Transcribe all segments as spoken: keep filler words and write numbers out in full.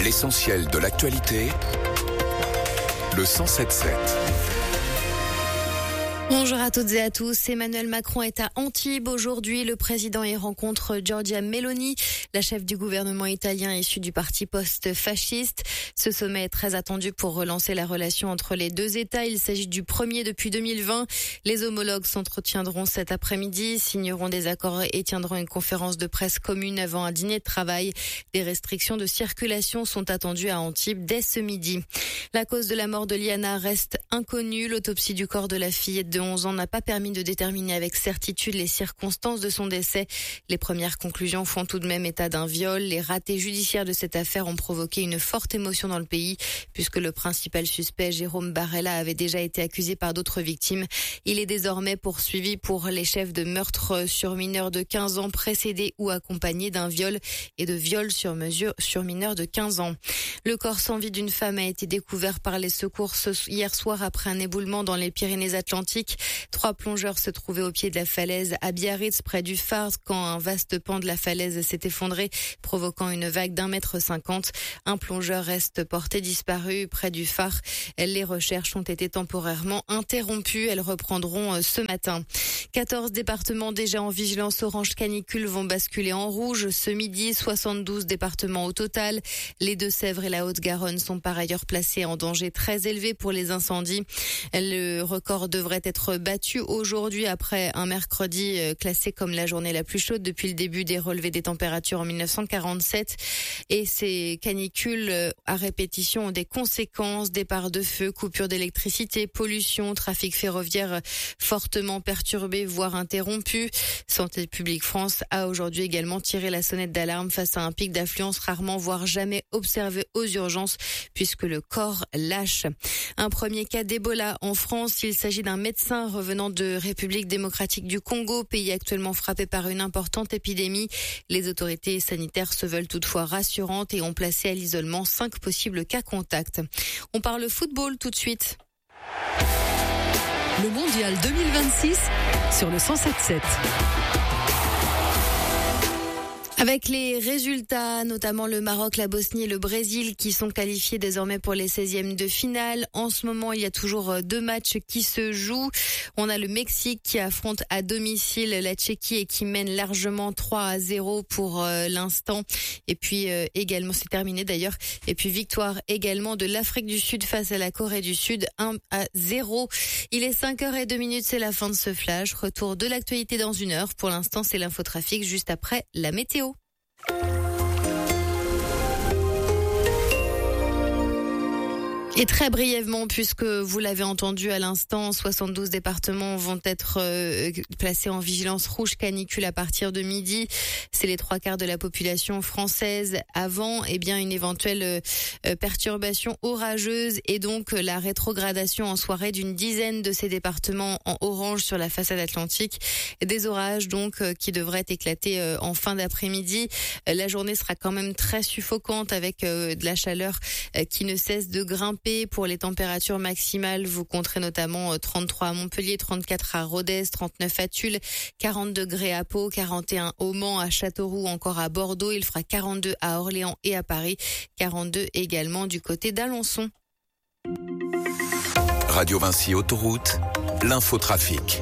L'essentiel de l'actualité, le cent sept sept. Bonjour à toutes et à tous. Emmanuel Macron est à Antibes aujourd'hui. Le président y rencontre Giorgia Meloni, la chef du gouvernement italien issue du parti post-fasciste. Ce sommet est très attendu pour relancer la relation entre les deux États. Il s'agit du premier depuis deux mille vingt. Les homologues s'entretiendront cet après-midi, signeront des accords et tiendront une conférence de presse commune avant un dîner de travail. Des restrictions de circulation sont attendues à Antibes dès ce midi. La cause de la mort de Liana reste inconnue. L'autopsie du corps de la fillette de onze ans n'a pas permis de déterminer avec certitude les circonstances de son décès. Les premières conclusions font tout de même état d'un viol. Les ratés judiciaires de cette affaire ont provoqué une forte émotion dans le pays, puisque le principal suspect, Jérôme Barella, avait déjà été accusé par d'autres victimes. Il est désormais poursuivi pour les chefs de meurtre sur mineurs de quinze ans précédés ou accompagnés d'un viol et de viol sur mesure sur mineurs de quinze ans. Le corps sans vie d'une femme a été découvert par les secours hier soir après un éboulement dans les Pyrénées-Atlantiques. Trois plongeurs se trouvaient au pied de la falaise à Biarritz, près du phare, quand un vaste pan de la falaise s'est effondré, provoquant une vague d'un mètre cinquante. Un plongeur reste porté disparu près du phare. Les recherches ont été temporairement interrompues. Elles reprendront ce matin. quatorze départements déjà en vigilance orange canicule vont basculer en rouge ce midi. soixante-douze départements au total. Les Deux-Sèvres et la Haute-Garonne sont par ailleurs placés en danger très élevé pour les incendies. Le record devrait être battu aujourd'hui après un mercredi classé comme la journée la plus chaude depuis le début des relevés des températures en mille neuf cent quarante-sept. Et ces canicules à répétition ont des conséquences: départ de feu, coupure d'électricité, pollution, trafic ferroviaire fortement perturbé, voire interrompu. Santé publique France a aujourd'hui également tiré la sonnette d'alarme face à un pic d'affluence rarement voire jamais observé aux urgences, puisque le corps lâche. Un premier cas d'Ebola en France. Il s'agit d'un médecin revenant de République démocratique du Congo, pays actuellement frappé par une importante épidémie. Les autorités sanitaires se veulent toutefois rassurantes et ont placé à l'isolement cinq possibles cas contacts. On parle football tout de suite. Le mondial deux mille vingt-six sur le cent sept sept. Avec les résultats, notamment le Maroc, la Bosnie et le Brésil qui sont qualifiés désormais pour les seizièmes de finale. En ce moment, il y a toujours deux matchs qui se jouent. On a le Mexique qui affronte à domicile la Tchéquie et qui mène largement trois à zéro pour euh, l'instant. Et puis euh, également, c'est terminé d'ailleurs. Et puis victoire également de l'Afrique du Sud face à la Corée du Sud, un à zéro. Il est cinq heures zéro deux minutes, c'est la fin de ce flash. Retour de l'actualité dans une heure. Pour l'instant, c'est l'infotrafic juste après la météo. Et très brièvement, puisque vous l'avez entendu à l'instant, soixante-douze départements vont être euh, placés en vigilance rouge canicule à partir de midi. C'est les trois quarts de la population française. Avant, eh bien, une éventuelle euh, perturbation orageuse et donc euh, la rétrogradation en soirée d'une dizaine de ces départements en orange sur la façade atlantique. Des orages donc euh, qui devraient éclater euh, en fin d'après-midi. Euh, la journée sera quand même très suffocante avec euh, de la chaleur euh, qui ne cesse de grimper. Pour les températures maximales, vous compterez notamment trente-trois à Montpellier, trente-quatre à Rodez, trente-neuf à Tulle, quarante degrés à Pau, quarante et un au Mans, à Châteauroux, encore à Bordeaux. Il fera quarante-deux à Orléans et à Paris, quarante-deux également du côté d'Alençon. Radio Vinci Autoroute, l'infotrafic.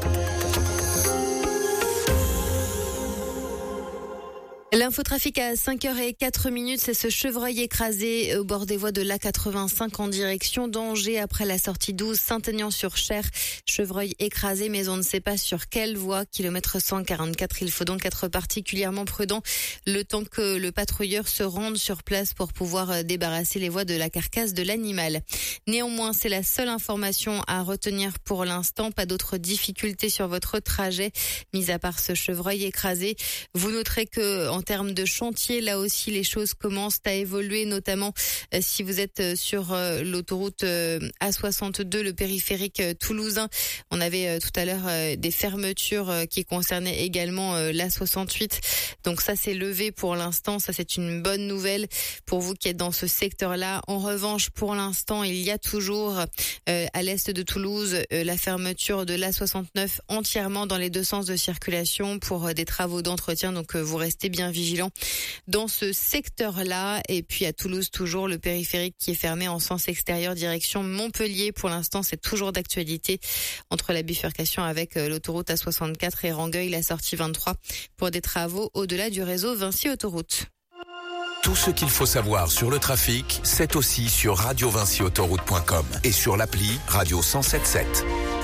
L'infotrafic à cinq heures zéro quatre minutes, c'est ce chevreuil écrasé au bord des voies de l'A quatre-vingt-cinq en direction d'Angers après la sortie douze Saint-Aignan-sur-Cher. Chevreuil écrasé, mais on ne sait pas sur quelle voie. Kilomètre cent quarante-quatre, il faut donc être particulièrement prudent le temps que le patrouilleur se rende sur place pour pouvoir débarrasser les voies de la carcasse de l'animal. Néanmoins, c'est la seule information à retenir pour l'instant. Pas d'autres difficultés sur votre trajet, mis à part ce chevreuil écrasé. Vous noterez que en termes de chantier, là aussi, les choses commencent à évoluer, notamment euh, si vous êtes euh, sur euh, l'autoroute euh, A soixante-deux, le périphérique euh, toulousain. On avait euh, tout à l'heure euh, des fermetures euh, qui concernaient également euh, l'A soixante-huit. Donc ça, c'est levé pour l'instant. Ça, c'est une bonne nouvelle pour vous qui êtes dans ce secteur-là. En revanche, pour l'instant, il y a toujours euh, à l'est de Toulouse euh, la fermeture de l'A soixante-neuf entièrement dans les deux sens de circulation pour euh, des travaux d'entretien. Donc euh, vous restez bien vigilants dans ce secteur-là. Et puis à Toulouse, toujours le périphérique qui est fermé en sens extérieur direction Montpellier. Pour l'instant, c'est toujours d'actualité entre la bifurcation avec l'autoroute A soixante-quatre et Rangueil, la sortie vingt-trois, pour des travaux au-delà du réseau Vinci Autoroute. Tout ce qu'il faut savoir sur le trafic, c'est aussi sur radio vinci autoroute point com et sur l'appli Radio cent soixante-dix-sept.